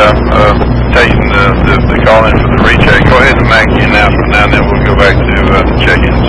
taking the call in for the recheck. Go ahead and make the announcement now, and then we'll go back to the check-ins.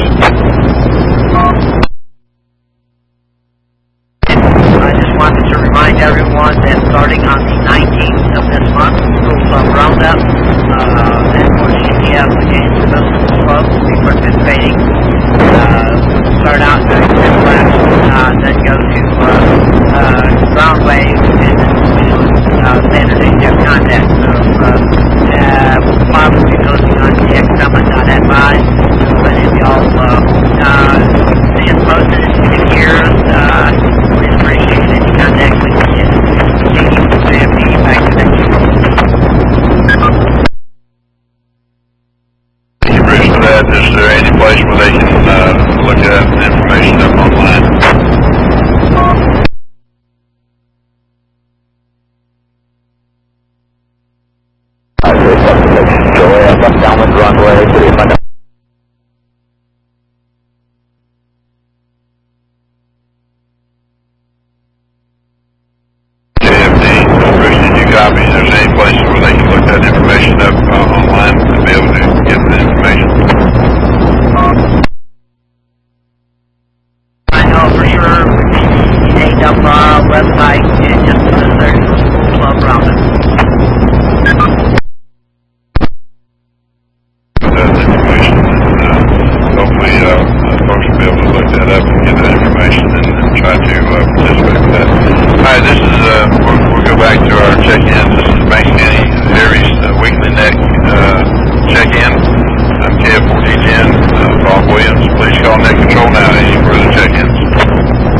I just wanted to remind everyone that starting on the 19th of this month, School Club Roundup, and for CPF, the Kansas Municipal Club will be participating. Start out during this class, then go to ground wave, and then Saturday their contact. So we'll probably be posting on txsummit.fi, but if y'all see us posted and you can hear us, we appreciate any contact we can get. Continue to be back to next year. Thank you, Bruce, for that. Is there any place where they can look at information up online? Downwind runway, JFD, Bruce, did you copy? Is there any place where they can look that information up online to be able to get the information? I know for sure we need up our website and just search for School Club Roundup. Information, and hopefully folks will be able to look that up and get that information and try to participate with that. Alright, this is, we'll go back to our check-in. This is Bank City Aries weekly neck check-in. I'm KF1410, Bob Williams. Please call